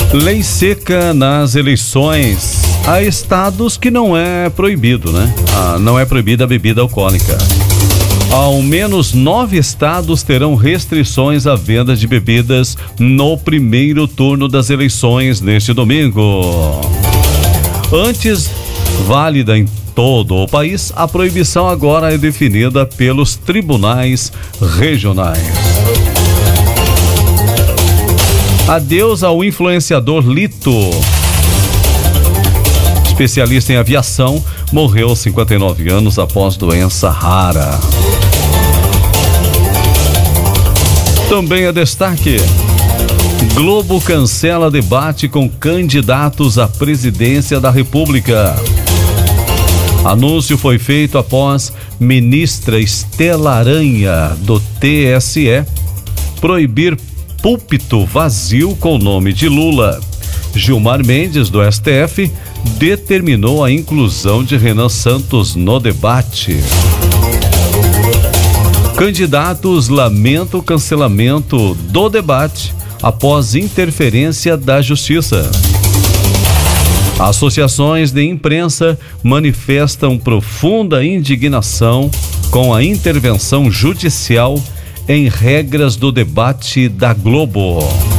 Lei seca nas eleições. Há estados que não é proibido, né? Não é proibida a bebida alcoólica. Ao menos 9 estados terão restrições à venda de bebidas no primeiro turno das eleições neste domingo. Antes válida em todo o país, a proibição agora é definida pelos tribunais regionais. Adeus ao influenciador Lito. Especialista em aviação, morreu aos 59 anos após doença rara. Também é destaque: Globo cancela debate com candidatos à presidência da República. Anúncio foi feito após ministra Estela Aranha, do TSE, proibir púlpito vazio com o nome de Lula. Gilmar Mendes, do STF, determinou a inclusão de Renan Santos no debate. Candidatos lamentam o cancelamento do debate após interferência da Justiça. Associações de imprensa manifestam profunda indignação com a intervenção judicial em regras do debate da Globo.